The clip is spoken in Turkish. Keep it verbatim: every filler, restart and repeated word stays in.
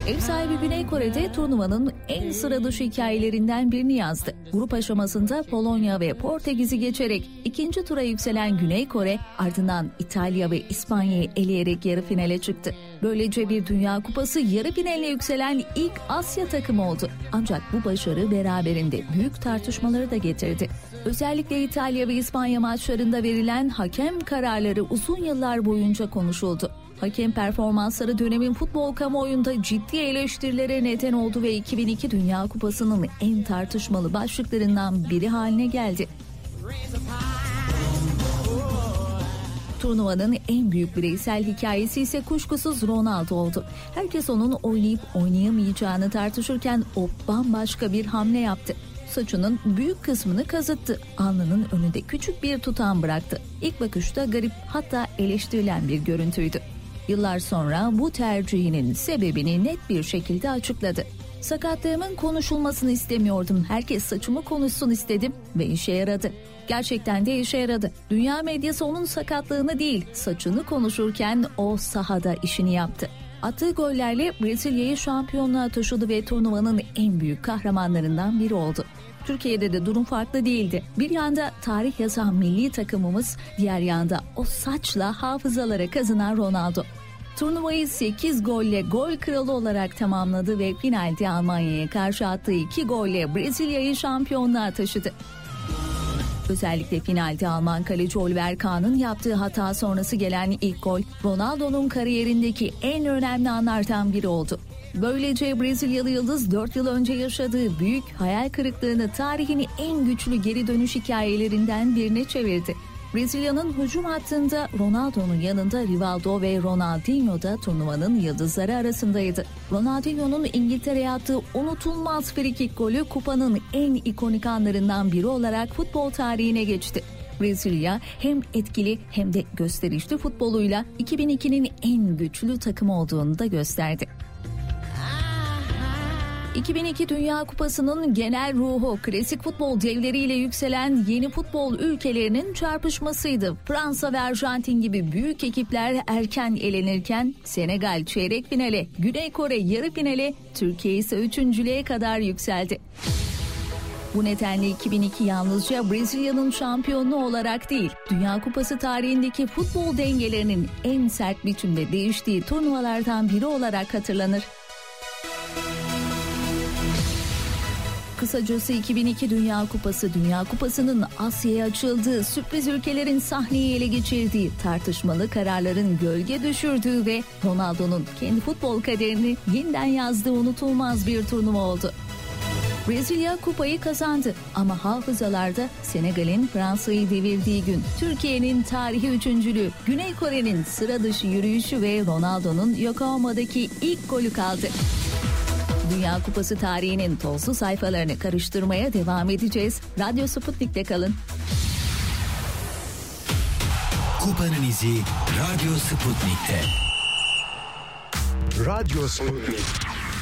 Ev sahibi Güney Kore'de turnuvanın en sıra dışı hikayelerinden birini yazdı. Grup aşamasında Polonya ve Portekiz'i geçerek ikinci tura yükselen Güney Kore ardından İtalya ve İspanya'yı eleyerek yarı finale çıktı. Böylece bir Dünya Kupası yarı finaline yükselen ilk Asya takımı oldu. Ancak bu başarı beraberinde büyük tartışmaları da getirdi. Özellikle İtalya ve İspanya maçlarında verilen hakem kararları uzun yıllar boyunca konuşuldu. Hakem performansları dönemin futbol kamuoyunda ciddi eleştirilere neden oldu ve iki bin iki Dünya Kupası'nın en tartışmalı başlıklarından biri haline geldi. Turnuvanın en büyük bireysel hikayesi ise kuşkusuz Ronaldo oldu. Herkes onun oynayıp oynayamayacağını tartışırken o bambaşka bir hamle yaptı. Saçının büyük kısmını kazıttı. Alnının önünde küçük bir tutam bıraktı. İlk bakışta garip, hatta eleştirilen bir görüntüydü. Yıllar sonra bu tercihinin sebebini net bir şekilde açıkladı. Sakatlığımın konuşulmasını istemiyordum. Herkes saçımı konuşsun istedim ve işe yaradı. Gerçekten de işe yaradı. Dünya medyası onun sakatlığını değil, saçını konuşurken o sahada işini yaptı. Attığı gollerle Brezilya'yı şampiyonluğa taşıdı ve turnuvanın en büyük kahramanlarından biri oldu. Türkiye'de de durum farklı değildi. Bir yanda tarih yazan milli takımımız, diğer yanda o saçla hafızalara kazınan Ronaldo. Turnuvayı sekiz golle gol kralı olarak tamamladı ve finalde Almanya'ya karşı attığı iki golle Brezilya'yı şampiyonluğa taşıdı. Özellikle finalde Alman kaleci Oliver Kahn'ın yaptığı hata sonrası gelen ilk gol, Ronaldo'nun kariyerindeki en önemli anlardan biri oldu. Böylece Brezilyalı yıldız dört yıl önce yaşadığı büyük hayal kırıklığını tarihin en güçlü geri dönüş hikayelerinden birine çevirdi. Brezilya'nın hücum hattında Ronaldo'nun yanında Rivaldo ve Ronaldinho da turnuvanın yıldızları arasındaydı. Ronaldinho'nun İngiltere'ye attığı unutulmaz frikik golü kupanın en ikonik anlarından biri olarak futbol tarihine geçti. Brezilya hem etkili hem de gösterişli futboluyla iki bin ikinin en güçlü takımı olduğunu da gösterdi. iki bin iki Dünya Kupası'nın genel ruhu klasik futbol devleriyle yükselen yeni futbol ülkelerinin çarpışmasıydı. Fransa ve Arjantin gibi büyük ekipler erken elenirken Senegal çeyrek finale, Güney Kore yarı finale, Türkiye ise üçüncülüğe kadar yükseldi. Bu nedenle iki bin iki yalnızca Brezilya'nın şampiyonluğu olarak değil, Dünya Kupası tarihindeki futbol dengelerinin en sert biçimde değiştiği turnuvalardan biri olarak hatırlanır. Kısacası iki bin iki Dünya Kupası, Dünya Kupası'nın Asya'ya açıldığı, sürpriz ülkelerin sahneyi ele geçirdiği, tartışmalı kararların gölge düşürdüğü ve Ronaldo'nun kendi futbol kaderini yeniden yazdığı unutulmaz bir turnuva oldu. Brezilya kupayı kazandı ama hafızalarda Senegal'in Fransa'yı devirdiği gün, Türkiye'nin tarihi üçüncülüğü, Güney Kore'nin sıra dışı yürüyüşü ve Ronaldo'nun Yokohama'daki ilk golü kaldı. Dünya Kupası tarihinin tozlu sayfalarını karıştırmaya devam edeceğiz. Radyo Sputnik'te kalın. Kupanın izi Radyo Sputnik'te. Radyo Sputnik.